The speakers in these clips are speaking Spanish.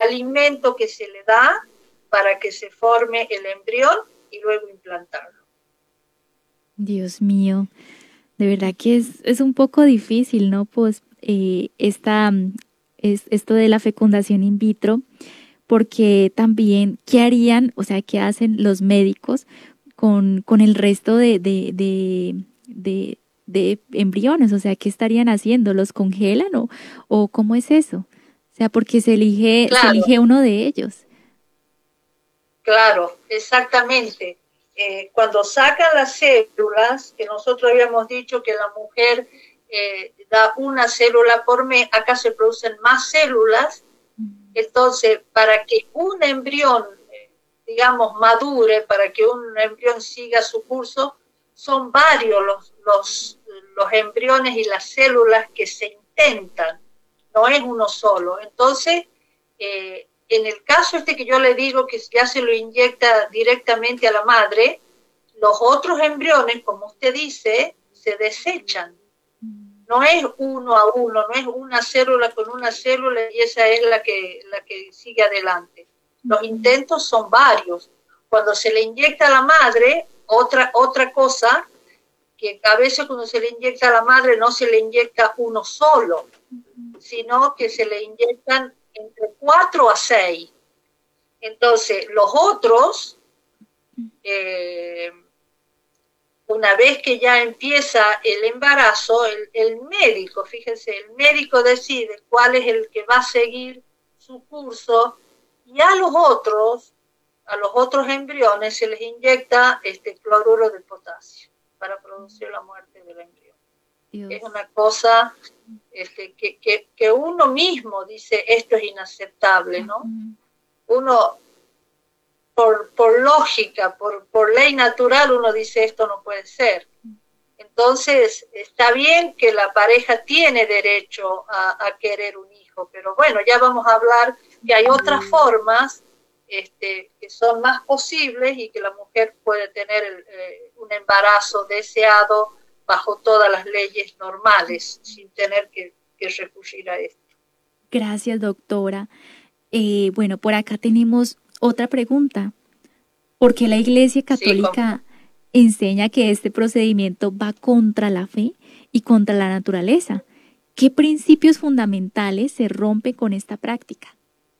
alimento que se le da para que se forme el embrión y luego implantarlo. Dios mío, de verdad que es un poco difícil, ¿no? Pues esto de la fecundación in vitro, porque también, ¿qué harían? O sea, ¿qué hacen los médicos con el resto de embriones? O sea, ¿qué estarían haciendo? ¿Los congelan o cómo es eso? O sea, porque se Claro, elige uno de ellos. claro, exactamente. Cuando sacan las células, que nosotros habíamos dicho que la mujer da una célula por mes, acá se producen más células. Entonces, para que un embrión, digamos, madure, para que un embrión siga su curso, son varios los embriones y las células que se intentan, no es uno solo. Entonces, en el caso este que yo le digo que ya se lo inyecta directamente a la madre, los otros embriones, como usted dice, se desechan. No es uno a uno, no es una célula con una célula y esa es la que sigue adelante. Los intentos son varios. Cuando se le inyecta a la madre, otra cosa, que a veces cuando se le inyecta a la madre no se le inyecta uno solo, sino que se le inyectan entre 4 a 6. Entonces, los otros, una vez que ya empieza el embarazo, el médico, fíjense, el médico decide cuál es el que va a seguir su curso y a los otros embriones se les inyecta cloruro de potasio para producir la muerte del embrión. Dios. Es una cosa que uno mismo dice, esto es inaceptable, ¿no? Uno, por lógica, por ley natural, uno dice, esto no puede ser. Entonces, está bien que la pareja tiene derecho a querer un hijo, pero bueno, ya vamos a hablar que hay otras formas que son más posibles y que la mujer puede tener un embarazo deseado bajo todas las leyes normales, sin tener que recurrir a esto. Gracias, doctora. Bueno, por acá tenemos otra pregunta. ¿Por qué la Iglesia Católica enseña que este procedimiento va contra la fe y contra la naturaleza? ¿Qué principios fundamentales se rompen con esta práctica?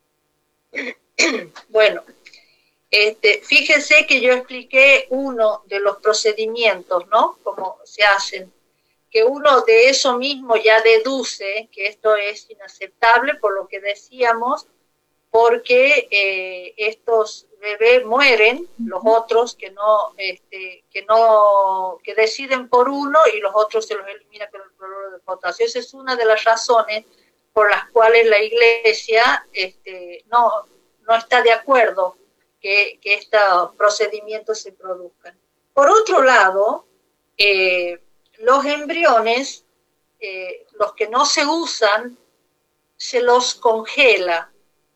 Bueno, fíjese que yo expliqué uno de los procedimientos, ¿no? Cómo se hacen, que uno de eso mismo ya deduce que esto es inaceptable por lo que decíamos, porque estos bebés mueren, los otros que deciden por uno y los otros se los elimina con el cloruro de potasio. Esa es una de las razones por las cuales la Iglesia no está de acuerdo que estos procedimientos se produzcan. Por otro lado, los embriones, los que no se usan, se los congela.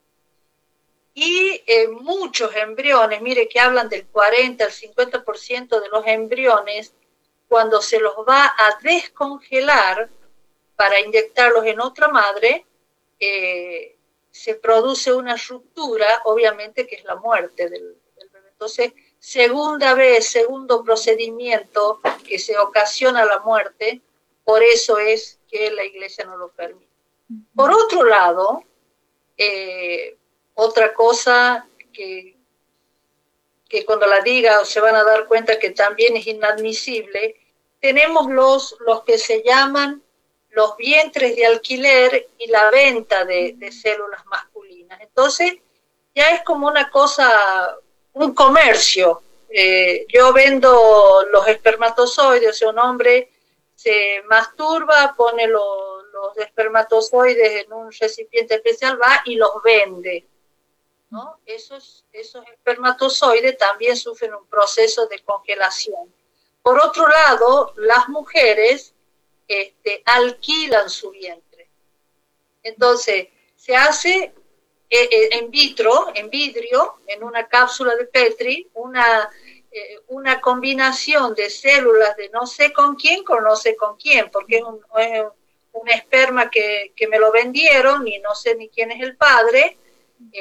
Y muchos embriones, mire que hablan del 40 al 50% de los embriones, cuando se los va a descongelar para inyectarlos en otra madre, se produce una ruptura, obviamente que es la muerte del bebé. Entonces, segundo procedimiento que se ocasiona la muerte, por eso es que la Iglesia no lo permite. Por otro lado, otra cosa que cuando la diga se van a dar cuenta que también es inadmisible, tenemos los que se llaman los vientres de alquiler y la venta de células masculinas. Entonces, ya es como una cosa, un comercio. Yo vendo los espermatozoides, o sea, un hombre se masturba, pone los espermatozoides en un recipiente especial, va y los vende, ¿no? Esos espermatozoides también sufren un proceso de congelación. Por otro lado, las mujeres alquilan su vientre. Entonces, se hace en vitro, en vidrio, en una cápsula de Petri, una combinación de células de no sé con quién con no sé con quién, porque es un esperma que me lo vendieron y no sé ni quién es el padre,